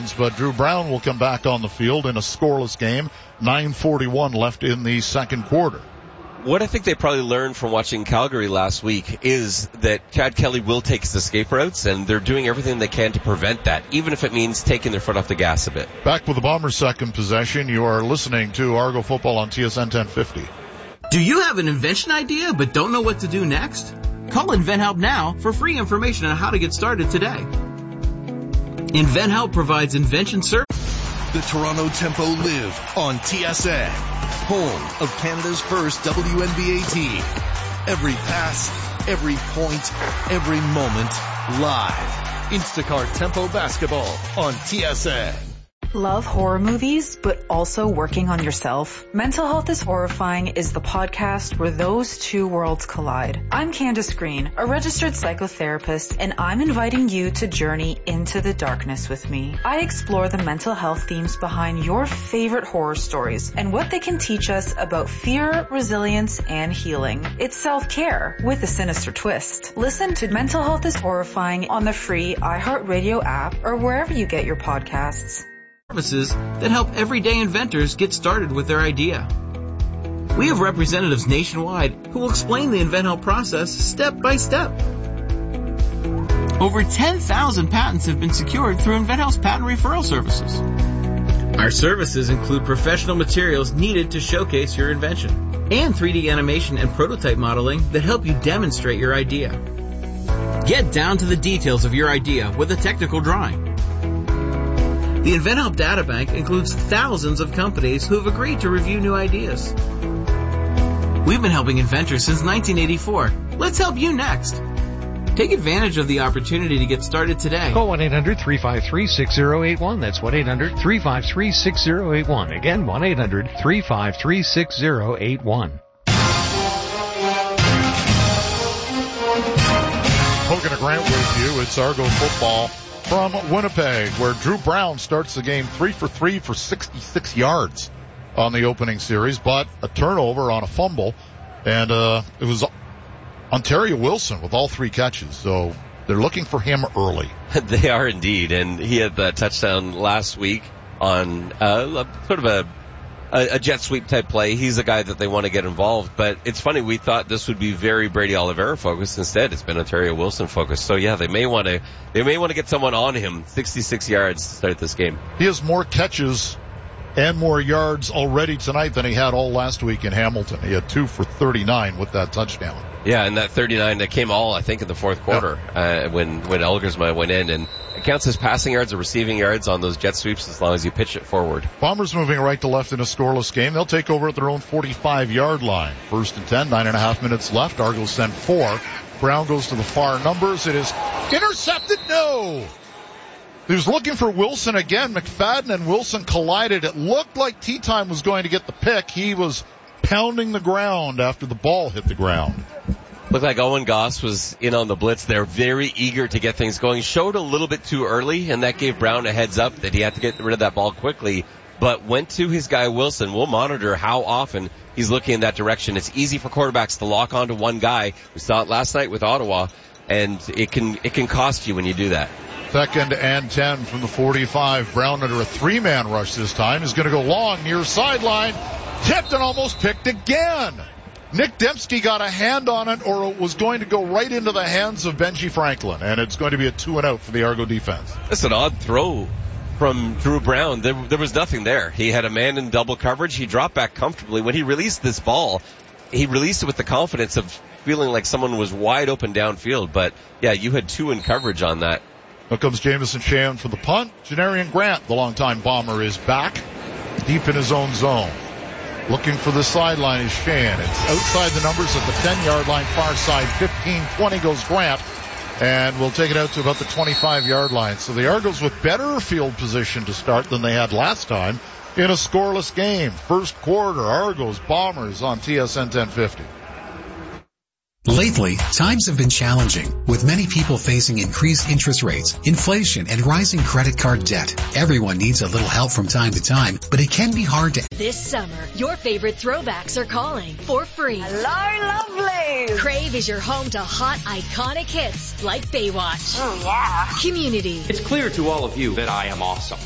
Browns, but Drew Brown will come back on the field in a scoreless game. 9:41 left in the second quarter. What I think they probably learned from watching Calgary last week is that Chad Kelly will take his escape routes, and they're doing everything they can to prevent that, even if it means taking their foot off the gas a bit. Back with the Bombers' second possession. You are listening to Argo Football on TSN 1050. Do you have an invention idea but don't know what to do next? Call InventHelp now for free information on how to get started today. InventHelp provides invention service. The Toronto Tempo live on TSN, home of Canada's first WNBA team. Every pass, every point, every moment, live. Instacart Tempo Basketball on TSN. Love horror movies, but also working on yourself? Mental Health is Horrifying is the podcast where those two worlds collide. I'm Candace Green, a registered psychotherapist, and I'm inviting you to journey into the darkness with me. I explore the mental health themes behind your favorite horror stories and what they can teach us about fear, resilience, and healing. It's self-care with a sinister twist. Listen to Mental Health is Horrifying on the free iHeartRadio app or wherever you get your podcasts. Services that help everyday inventors get started with their idea. We have representatives nationwide who will explain the InventHelp process step by step. Over 10,000 patents have been secured through InventHelp's patent referral services. Our services include professional materials needed to showcase your invention and 3D animation and prototype modeling that help you demonstrate your idea. Get down to the details of your idea with a technical drawing. The InventHelp Databank includes thousands of companies who have agreed to review new ideas. We've been helping inventors since 1984. Let's help you next. Take advantage of the opportunity to get started today. Call 1-800-353-6081. That's 1-800-353-6081. Again, 1-800-353-6081. Hogan and Grant with you. It's Argo Football from Winnipeg, where Drew Brown starts the game 3 for 3 for 66 yards on the opening series, but a turnover on a fumble, and it was Ontario Wilson with all 3 catches, so they're looking for him early. They are indeed, and he had that touchdown last week on sort of a jet sweep type play. He's a guy that they want to get involved, but it's funny, we thought this would be very Brady Oliveira focused. Instead, it's been Ontario Wilson focused. So yeah, they may want to get someone on him. 66 yards to start this game. He has more catches and more yards already tonight than he had all last week in Hamilton. He had 2 for 39 with that touchdown. Yeah, and that 39, that came all, I think, in the fourth quarter, when Elgersma went in, and it counts as passing yards or receiving yards on those jet sweeps as long as you pitch it forward. Bombers moving right to left in a scoreless game. They'll take over at their own 45-yard line. 1st and 10, 9.5 minutes left. Argos send 4. Brown goes to the far numbers. It is intercepted. No! He was looking for Wilson again. McFadden and Wilson collided. It looked like T-Time was going to get the pick. He was pounding the ground after the ball hit the ground. Looked like Owen Goss was in on the blitz there, very eager to get things going. Showed a little bit too early, and that gave Brown a heads up that he had to get rid of that ball quickly, but went to his guy Wilson. We'll monitor how often he's looking in that direction. It's easy for quarterbacks to lock onto one guy. We saw it last night with Ottawa, and it can cost you when you do that. 2nd and 10 from the 45. Brown under a 3-man rush this time. Is going to go long near sideline. Tipped and almost picked again. Nick Dembski got a hand on it, or it was going to go right into the hands of Benji Franklin, and it's going to be a 2-and-out for the Argo defense. That's an odd throw from Drew Brown. There was nothing there. He had a man in double coverage. He dropped back comfortably. When he released this ball, he released it with the confidence of feeling like someone was wide open downfield. But, yeah, you had 2 in coverage on that. Now comes Jamison Shan for the punt. Janarian Grant, the longtime Bomber, is back deep in his own zone. Looking for the sideline is Shan. It's outside the numbers at the 10-yard line, far side. 15-20 goes Grant, and we'll take it out to about the 25-yard line. So the Argos with better field position to start than they had last time in a scoreless game. First quarter, Argos Bombers on TSN 1050. Lately, times have been challenging, with many people facing increased interest rates, inflation, and rising credit card debt. Everyone needs a little help from time to time, but it can be hard to... This summer, your favorite throwbacks are calling for free. Hello, lovelies! Crave is your home to hot, iconic hits like Baywatch. Oh, yeah. Community. It's clear to all of you that I am awesome.